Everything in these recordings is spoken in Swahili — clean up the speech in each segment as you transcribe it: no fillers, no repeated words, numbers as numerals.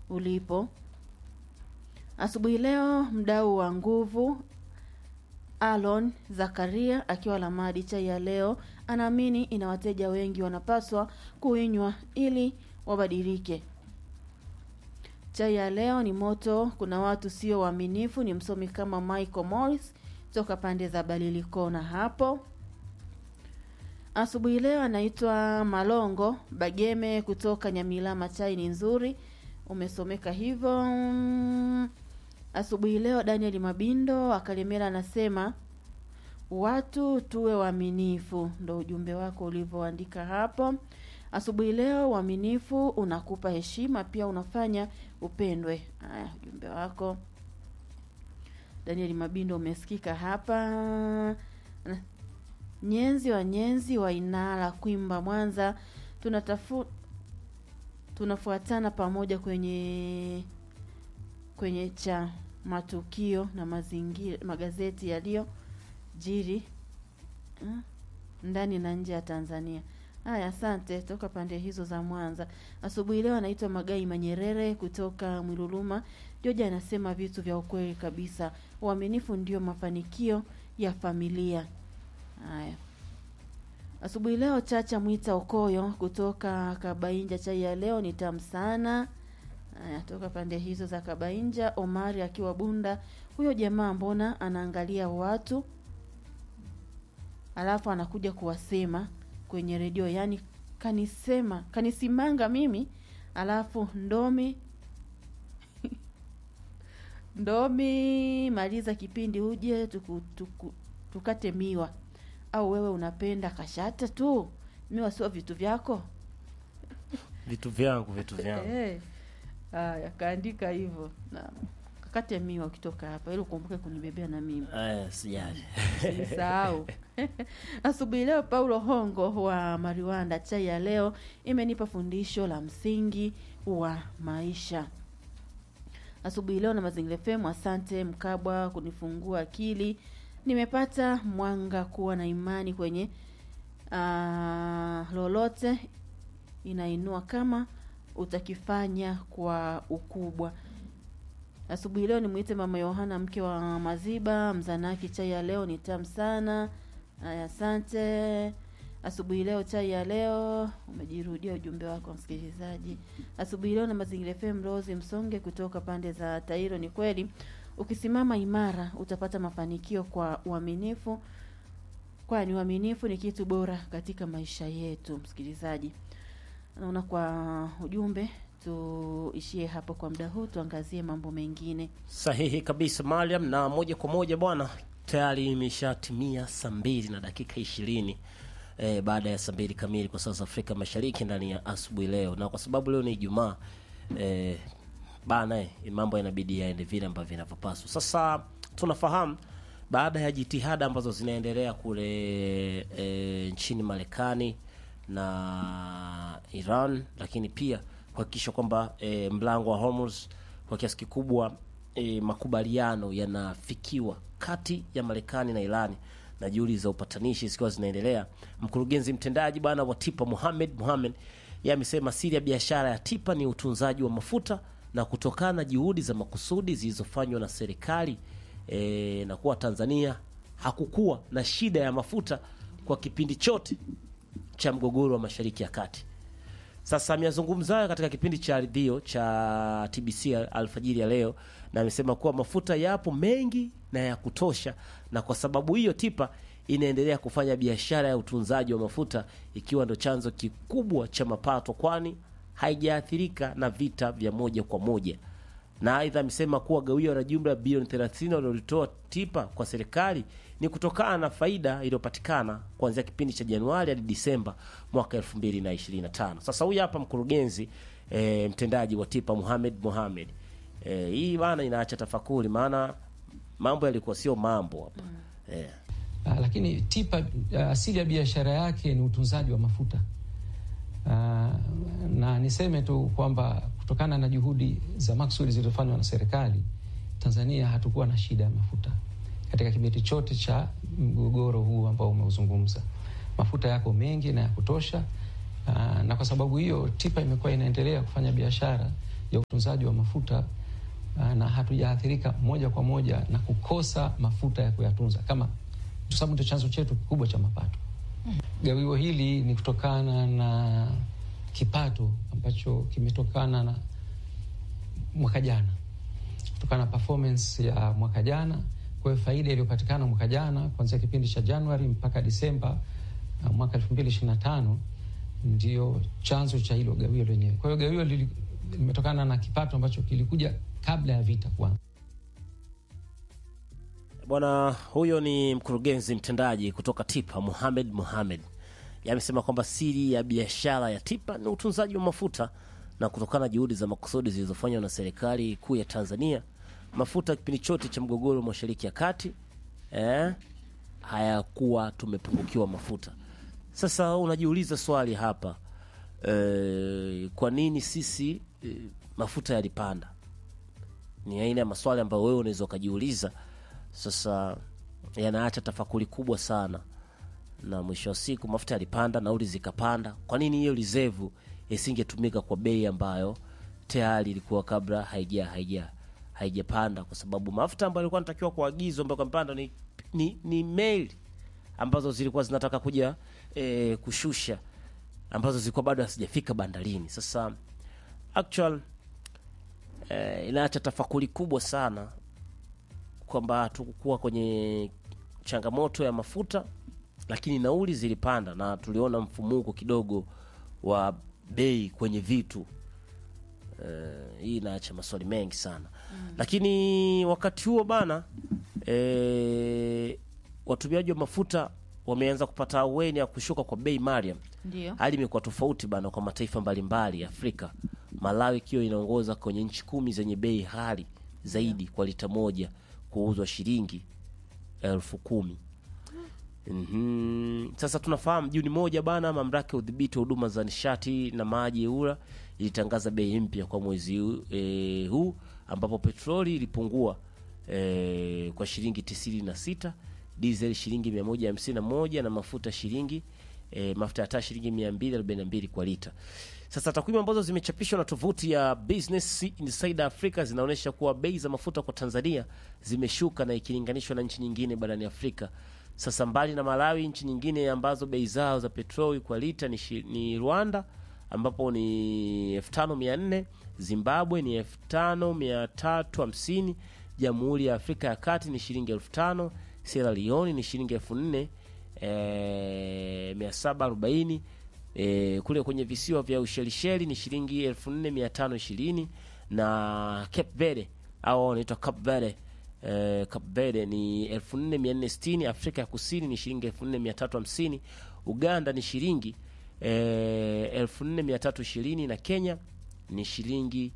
ulipo. Asubuhi leo mdau wa nguvu Alon Zakaria akiwa Lamadi, chai ya leo anaamini ina wateja wengi, wanapaswa kuinywa ili wabadilike. Chai ya leo ni moto, kuna watu sio waaminifu. Ni msomi kama Michael Morris toka pande za Balilikona hapo. Asubuhi leo anaitwa Malongo Bageme kutoka Nyamilama, chai ni nzuri, umesomeka hivyo. Asubuhi leo Daniel Mabindo Akalemera anasema watu tuwe waaminifu, ndo ujumbe wako ulivyoandika hapo. Asubuhi leo uaminifu unakupa heshima, pia unafanya upendwe. Haya, ujumbe wako Daniel Mabindo umesikika hapa. Nyenzi wa Inala Kwimba Mwanza, tunafuatana pamoja kwenye cha matukio na mazingira, magazeti yaliyo jiri ndani na nje ya Tanzania. Haya, asante toka pande hizo za Mwanza. Asubuhi leo anaitwa Magai Manyerere kutoka Mwiluluma. Joja anasema vitu vya ukweli kabisa. Uaminifu ndio mafanikio ya familia. Haya. Asubuhi leo Chacha Mwita Okoyo kutoka Kabainja, chai ya leo ni tamu sana. Haya, toka pande hizo za Kabainja. Omari akiwa Bunda, huyo jamaa mbona anaangalia watu alafu anakuja kuwasema kwenye redio, yani kanisimanga mimi alafu ndomi maliza kipindi uje tukate miwa, au wewe unapenda kashata tu, miwa sio vitu vyako. Vitu vyangu kaandika hivyo na kakate miwa ukitoka hapa ili ukumbuke kunibebea na mimi. Sijali. Sisahau. Asubuhi leo Paulo Hongo wa Mariwanda, chai ya leo imenipa fundisho la msingi wa maisha. Asubuhi leo na Mazingira FM, asante Mkabwa kunifungua akili. Nimepata mwanga kuwa na imani kwenye lolote inainua kama utakifanya kwa ukubwa. Asubuhi leo nimuite Mama Yohana mke wa Maziba Mzanaki, chai ya leo ni tamu sana. Haya, asante. Asubuhi leo chai ya leo umejirudia ujumbe wako msikilizaji. Asubuhi leo na Mazingira FM, Rose Msonge kutoka pande za Tairo, ni kweli ukisimama imara utapata mafanikio kwa uaminifu, kwani uaminifu ni kitu bora katika maisha yetu. Msikilizaji, naona kwa ujumbe tuishie hapo kwa muda huu, tuangazie mambo mengine. Sahihi kabisa Mariam, na moja kwa moja bwana, tayari imeshatimia saa 2 na dakika 20 baada ya saa 2 kamili kwa saa za Afrika Mashariki ndani ya asubuhi leo. Na kwa sababu leo ni Ijumaa, mambo yanabidi yaende vile ambavyo vinavyopaswa. Sasa tunafahamu baada ya jitihada ambazo zinaendelea kule nchini Marekani na Iran, lakini pia kuhakikisha kwamba mlango wa Hormuz kwa kiasi kikubwa makubaliano yanafikiwa kati ya Marekani na Iran, na juhudi za upatanishi zikiwa zinaendelea. Mkurugenzi mtendaji bwana wa TIPA Mohamed yeye amesema siri ya biashara ya TIPA ni utunzaji wa mafuta, na kutokana na juhudi za makusudi zilizofanywa na serikali na kuwa Tanzania hakukuwa na shida ya mafuta kwa kipindi chote cha mgogoro wa Mashariki ya Kati. Sasa amezungumza katika kipindi cha redio cha TBC alfajiri ya leo, na amesema kuwa mafuta yapo mengi na ya kutosha, na kwa sababu hiyo TIPA inaendelea kufanya biashara ya utunzaji wa mafuta, ikiwa ndo chanzo kikubwa cha mapato, kwani haijaathirika na vita vya moja kwa moja. Na aidha amesema kuwa gawio la jumla bilioni 30 walilitoa TIPA kwa serikali ni kutokana na faida iliyopatikana kuanzia kipindi cha Januari hadi Disemba mwaka 2025. Sasa huyu hapa mkurugenzi mtendaji wa TIPA Mohamed. Hii bana inaacha tafakuri, maana mambo yalikuwa sio mambo hapa. Lakini TIPA asili ya biashara yake ni utunzaji wa mafuta. Na niseme tu kwamba kutokana na juhudi za maksudi zilizofanywa na serikali, Tanzania hatukuwa na shida ya mafuta katika kipindi chote cha mgogoro huu ambao umeuzungumza. Mafuta yako mengi na ya kutosha, na kwa sababu hiyo TIPA imekuwa inaendelea kufanya biashara ya utunzaji wa mafuta na hatujaathirika moja kwa moja na kukosa mafuta ya kuyatunza, kama kwa sababu ndio chanzo chetu kikubwa cha mapato. Gawio hili ni kutokana na kipato ambacho kimetokana na mwaka jana, kutokana na performance ya mwaka jana. Kwa hiyo faida iliyopatikana mwaka jana kuanzia kipindi cha Januari mpaka Disemba mwaka 2025 ndio chanzo cha hilo gawio lenyewe. Kwa hiyo gawio limetokana na kipato ambacho kilikuja kabla ya vita kuanza. Bwana huyo ni mkurugenzi mtendaji kutoka TIPA Mohamed. Yamesema kwamba siri ya biashara ya TIPA ni utunzaji wa mafuta, na kutokana na juhudi za makusudi zilizofanywa na serikali kuu ya Tanzania, mafuta kipindi chote cha mgogoro wa Mashariki ya Kati hayakuwa tumepungukiwa mafuta. Sasa unajiuliza swali hapa, kwa nini sisi mafuta yalipanda? Ni aina ya maswali ambayo wewe unaweza kujiuliza. Sasa yanaacha tafakuri kubwa sana, na mwisho wa siku mafuta yalipanda, nauli zikapanda. Kwa nini hiyo reserve isingetumika kwa bei ambayo tayari ilikuwa kabla haijapanda? Kwa sababu mafuta ambayo yalikuwa yanatakiwa kuagizwa ambayo yapanda ni meli ambazo zilikuwa zinataka kuja kushusha, ambazo zilikuwa bado hazijafika bandarini. Sasa actual inaacha tafakuri kubwa sana kwamba tukukua kwenye changamoto ya mafuta, lakini nauli zilipanda na tuliona mfumuko kidogo wa bei kwenye vitu. Hii inaacha maswali mengi sana. Lakini wakati huo bana, watumiaji wa mafuta wameanza kupata aweni ya kushuka kwa bei. Mariam, ndio hali imekuwa tofauti bana kwa mataifa mbalimbali ya Afrika. Malawi ikiwa inaongoza kwenye nchi 10 zenye bei ghali zaidi kwa lita moja kuuzwa shilingi 10,000. Sasa tunafahamu Juni 1 bana, mamlaka ya udhibiti wa huduma za nishati na maji EWURA ilitangaza bei mpya kwa mwezi huu, ambapo petroli ilipungua kwa shilingi 96, diesel shilingi 151 na mafuta ya taa shilingi 242 kwa lita. Sasa takwimu ambazo zimechapishwa na tovuti ya Business Insider Africa zinaonyesha kuwa bei za mafuta kwa Tanzania zimeshuka na ikilinganishwa na nchi nyingine barani Afrika. Sasa mbali na Malawi, nchi nyingine ambazo bei zao za petroli kwa lita ni Rwanda ambapo ni 5400, Zimbabwe ni 5350, Jamhuri ya Afrika ya Kati ni shilingi 5000, Sierra Leone ni shilingi 4740, kule kwenye visiwa vya Ushelisheli ni shilingi 4520, na Cape Verde au inaitwa Cape Verde ni 4460, Afrika ya Kusini ni shilingi 4350, Uganda ni shilingi 4320 na Kenya ni shilingi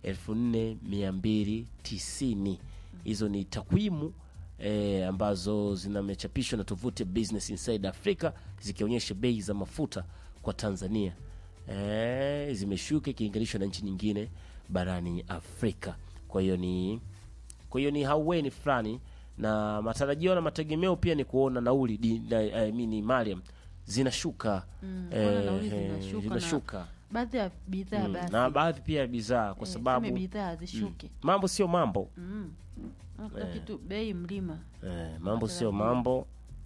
4290. Hizo ni takwimu ambazo zinamechapishwa na tovuti Business Insider Africa zikionyesha bei za mafuta kwa Tanzania zimeshuka ikilinganishwa na nchi nyingine barani Afrika. Kwa hiyo ni hauweni fulani, na matarajio na mategemeo pia ni kuona nauli Mariam zinashuka. Zinashuka baadhi ya bidhaa basi, na baadhi pia bidhaa kwa sababu bidhaa zishuke. Mambo sio mambo. Kitu bei mlima. Mambo sio mambo.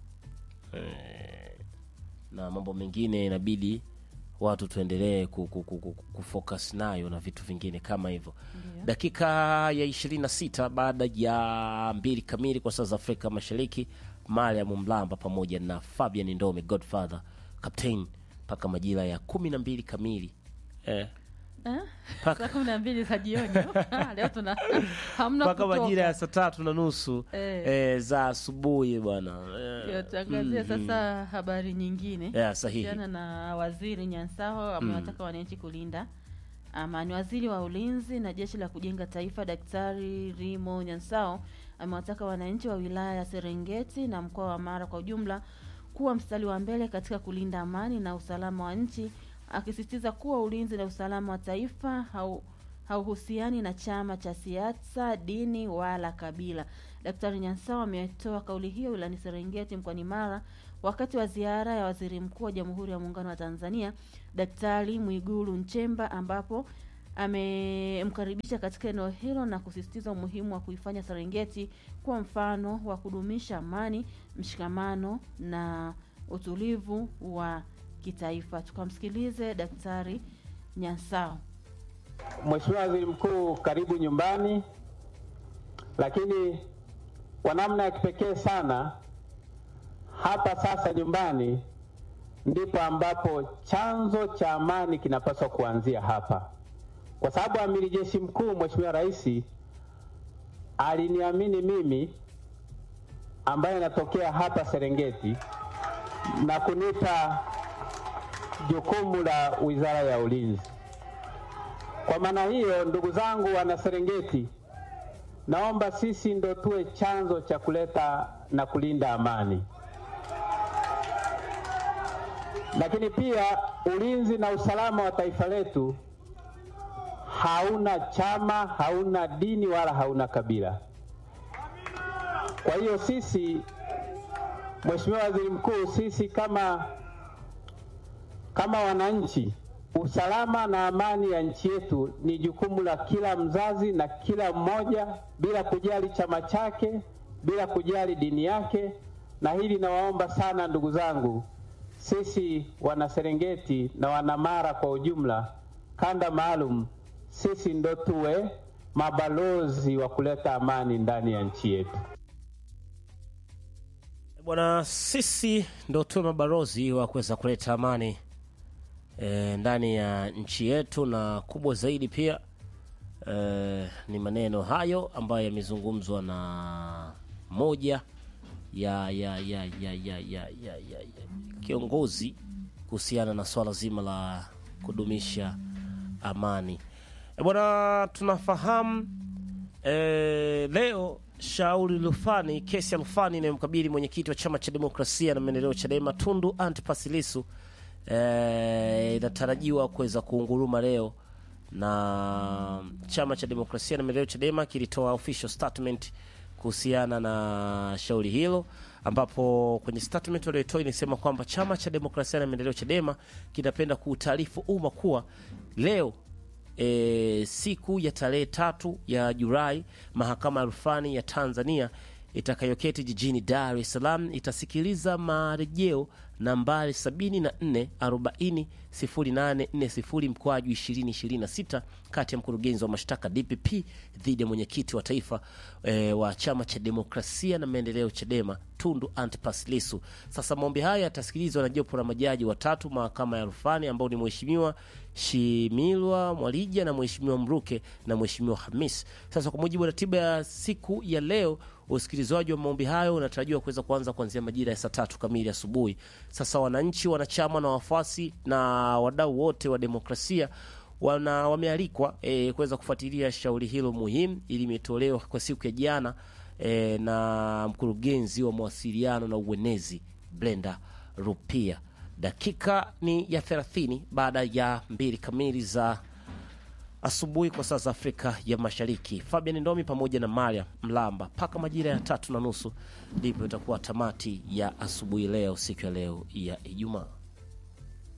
Na mambo mengine inabidi watu tuendelee kufocus nayo na vitu vingine kama hivyo. Dakika ya 26 baada ya 2 kamili kwa saa za Afrika Mashariki, Mariam Mlamba pamoja na Fabian Ndome Godfather Captain paka majira ya 12 kamili. Saa 12 za jioni. Leo tuna hamna paka majira ya saa 3:30 za asubuhi bwana. Tuangazie sasa habari nyingine. Sahihi. Jana na Waziri Nyansaho amewataka wananchi kulinda amani. Waziri wa Ulinzi na Jeshi la Kujenga Taifa Daktari Rimo Nyansaho amewataka wananchi wa wilaya ya Serengeti na mkoa wa Mara kwa ujumla kuwa mstari wa mbele katika kulinda amani na usalama wa nchi, akisisitiza kuwa ulinzi na usalama wa taifa hauhusiani na chama cha siasa, dini wala kabila. Daktari Nyansaho ametoa kauli hiyo wilayani Serengeti mkoani Mara wakati wa ziara ya Waziri Mkuu wa Jamhuri ya Muungano wa Tanzania Daktari Mwigulu Nchemba, ambapo amemkaribisha katika eneo hilo na kusisitiza umuhimu wa kuifanya Serengeti kwa mfano wa kudumisha amani, mshikamano na utulivu wa kitaifa. Tukamsikilize Daktari Nyansao. Mheshimiwa Waziri Mkuu, karibu nyumbani. Lakini kwa namna ya kipekee sana hapa sasa nyumbani ndipo ambapo chanzo cha amani kinapaswa kuanzia hapa. Kwa sababu Amiri Jeshi Mkuu Mheshimiwa Rais aliniamini mimi ambaye natokea hapa Serengeti na kunipa jukumu la Wizara ya Ulinzi. Kwa maana hiyo, ndugu zangu wana Serengeti, naomba sisi ndo tuwe chanzo cha kuleta na kulinda amani. Lakini pia ulinzi na usalama wa taifa letu hauna chama, hauna dini wala hauna kabila. Kwa hiyo sisi, Mheshimiwa Waziri Mkuu, sisi kama wananchi, usalama na amani ya nchi yetu ni jukumu la kila mzazi na kila mmoja, bila kujali chama chake, bila kujali dini yake. Na hili nawaomba sana ndugu zangu, sisi wana Serengeti na wana Mara kwa ujumla, kanda maalum, sisi ndo tuwe mabalozi wa kuleta amani ndani ya nchi yetu. Bwana, sisi ndo tuwe mabalozi wa kuweza kuleta amani ndani ya nchi yetu. Na kubwa zaidi pia ni maneno hayo ambayo yamezungumzwa na moja ya kiongozi kuhusiana na swala zima la kudumisha amani. Bwana, tunafahamu leo shauri rufani, kesi ya rufani inayomkabili mwenyekiti wa Chama cha Demokrasia na Maendeleo Chadema Tundu Antipas Lissu inatarajiwa kuweza kuunguruma leo, na Chama cha Demokrasia na Maendeleo Chadema kilitoa official statement kuhusiana na shauri hilo, ambapo kwenye statement waliotoa inasema kwamba Chama cha Demokrasia na Maendeleo Chadema kinapenda kuutaarifu umma kuwa leo siku ya tarehe 3 ya Julai, mahakama ya rufani ya Tanzania itakayoketi jijini Dar es Salaam itasikiliza marejeo nambari 74400840/2026 kati ya mkurugenzi wa mashtaka DPP dhidi ya mwenyekiti wa taifa wa Chama cha Demokrasia na Maendeleo Chadema Tundu Antipas Lissu. Sasa maombi haya yatasikilizwa na jopo la majaji watatu mahakama ya rufani ambao ni Mheshimiwa Shimilwa Mwalija na Mheshimiwa Mruke na Mheshimiwa Hamis. Sasa kwa mujibu wa ratiba ya siku ya leo, usikilizaji wa maombi hayo unatarajiwa kuweza kuanza kuanzia majira ya saa 3 kamili asubuhi. Sasa wananchi, wanachama na wafuasi na wadau wote wa demokrasia wamealikwa kuweza kufuatilia shauri hilo muhimu ili imetolewa kwa siku ya jana na mkurugenzi wa mawasiliano na uenezi Brenda Rupia. Dakika ni ya 30 baada ya 2 kamili za asubuhi kwa saa za Afrika ya Mashariki. Fabian Ndomi pamoja na Maria Mlamba paka majira ya 3:30 ndipo itakuwa tamati ya asubuhi leo, siku ya leo ya Ijumaa.